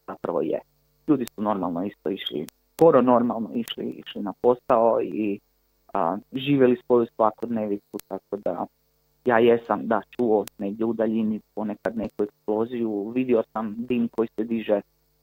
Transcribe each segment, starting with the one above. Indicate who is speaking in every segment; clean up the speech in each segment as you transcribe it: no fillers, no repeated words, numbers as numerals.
Speaker 1: zapravo je. Ljudi su normalno isto išli, skoro normalno išli na posao i živjeli svoju svakodnevicu, tako da ja jesam čuo negdje u daljini ponekad neku eksploziju, vidio sam dim koji se diže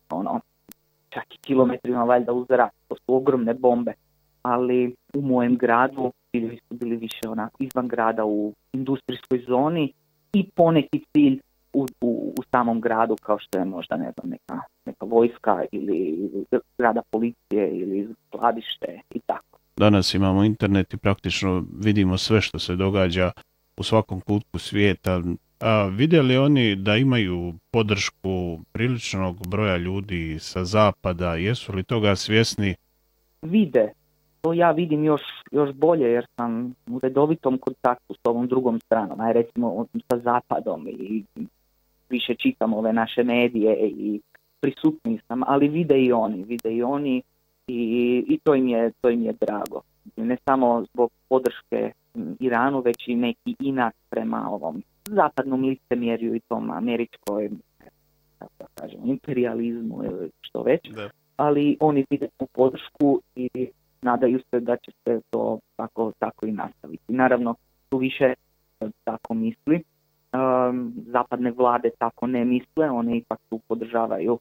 Speaker 1: čak i kilometrima valjda u zrak, to su ogromne bombe, ali u mojem gradu ciljevi su bili više onako izvan grada u industrijskoj zoni i poneki cilj u samom gradu kao što je možda neka vojska ili zgrada policije ili skladište i tako.
Speaker 2: Danas imamo internet i praktično vidimo sve što se događa u svakom kutku svijeta. Vidjeli oni da imaju podršku priličnog broja ljudi sa zapada? Jesu li toga svjesni?
Speaker 1: Vide. To ja vidim još bolje jer sam u redovitom kontaktu s ovom drugom stranom, aj recimo sa zapadom i više čitam ove naše medije i prisutni sam, ali vide i oni i to im je drago. Ne samo zbog podrške Iranu, već i neki inat prema ovom zapadnom licemjerju i tom američkoj, kako da kažem, imperializmu ili što već, ali oni vide tu podršku i nadaju se da će se to tako i nastaviti. Naravno, tu više tako misli. Zapadne vlade tako ne misle, one ipak tu podržavaju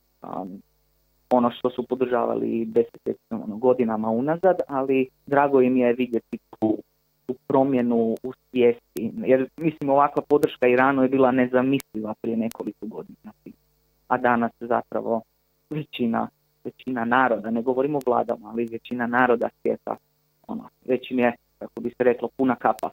Speaker 1: ono što su podržavali godinama unazad, ali drago im je vidjeti tu promjenu u svijesti. Jer mislim ovakva podrška Iranu je bila nezamisliva prije nekoliko godina. A danas zapravo većina naroda, ne govorimo o vladama, ali većina naroda svijeta, već im je, kako bi se reklo, puna kapa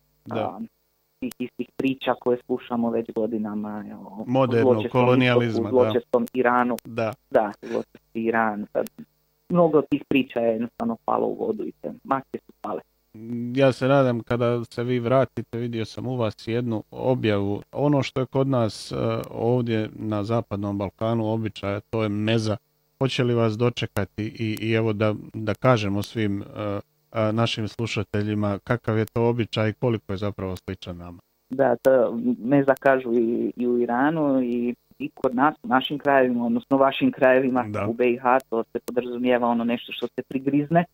Speaker 1: tih istih priča koje slušamo već godinama.
Speaker 2: Modernog kolonijalizma.
Speaker 1: Zločestom Iranu. Zločesti Iran. Mnogo tih priča je jednostavno palo u vodu i te maske su pale.
Speaker 2: Ja se nadam kada se vi vratite, vidio sam u vas jednu objavu. Ono što je kod nas ovdje na Zapadnom Balkanu običaja, to je meza. Hoće li vas dočekati i evo da kažemo svim našim slušateljima kakav je to običaj i koliko je zapravo sličan nama? Da,
Speaker 1: meza kažu i u Iranu i kod nas, u našim krajevima, odnosno vašim krajevima, u BiH, to se podrazumijeva nešto što se prigrizne.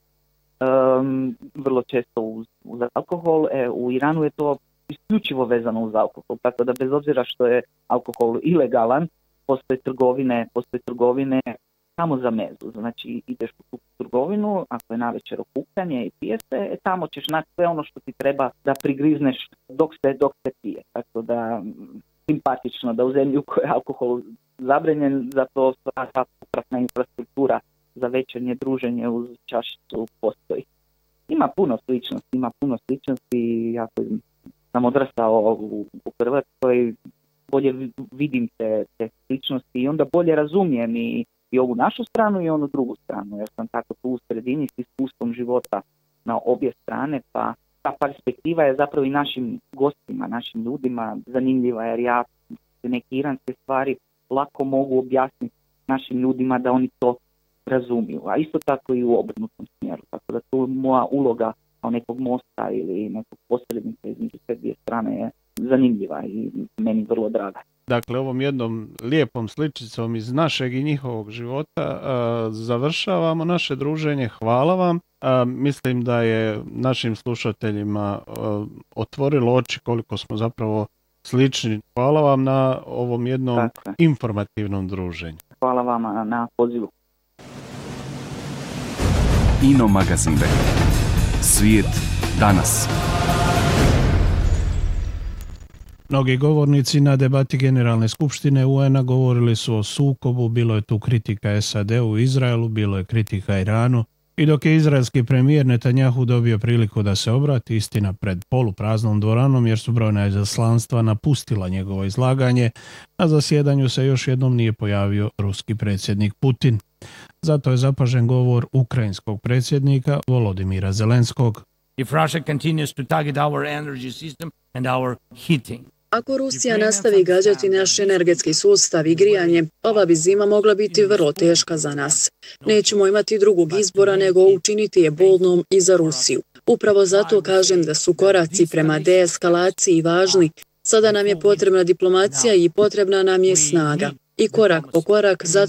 Speaker 1: Vrlo često uz alkohol. U Iranu je to isključivo vezano uz alkohol, tako da bez obzira što je alkohol ilegalan, postoje trgovine samo za mezu. Znači ideš u tu trgovinu, ako je navečer okupljanje i pije se, tamo ćeš naći sve ono što ti treba da prigrizneš dok se pije. Tako da simpatično da u zemlji u kojoj je alkohol zabranjen, zato sva popratna infrastruktura za večernje druženje uz čašicu postoji. Ima puno sličnosti, ja sam odrastao u Hrvatskoj, bolje vidim te sličnosti i onda bolje razumijem i ovu našu stranu i onu drugu stranu, jer sam tako tu u sredini s iskustvom života na obje strane, pa ta perspektiva je zapravo i našim gostima, našim ljudima zanimljiva, jer ja neke iranske stvari lako mogu objasniti našim ljudima da oni to razumiju, a isto tako i u obrnutom smjeru, tako da tu moja uloga kao nekog mosta ili nekog posrednika između te dvije strane je zanimljiva i meni vrlo draga.
Speaker 2: Dakle, ovom jednom lijepom sličicom iz našeg i njihovog života završavamo naše druženje. Hvala vam. Mislim da je našim slušateljima otvorilo oči koliko smo zapravo slični. Hvala vam na ovom jednom informativnom druženju.
Speaker 1: Hvala vama na pozivu.
Speaker 3: Ino magazin. Svijet danas.
Speaker 4: Mnogi govornici na debati Generalne skupštine UN-a govorili su o sukobu, bilo je tu kritika SAD-u u Izraelu, bilo je kritika Iranu i dok je izraelski premijer Netanjahu dobio priliku da se obrati, istina pred polupraznom dvoranom jer su brojna izaslanstva napustila njegovo izlaganje, na zasjedanju se još jednom nije pojavio ruski predsjednik Putin. Zato je zapažen govor ukrajinskog predsjednika Volodimira Zelenskog.
Speaker 5: If Russia continues to target our energy system and our heating.
Speaker 6: Ako Rusija nastavi gađati naš energetski sustav i grijanje, ova bi zima mogla biti vrlo teška za nas. Nećemo imati drugog izbora nego učiniti je bolnom i za Rusiju. Upravo zato kažem da su koraci prema deeskalaciji važni. Sada nam je potrebna diplomacija i potrebna nam je snaga. I korak po korak, zato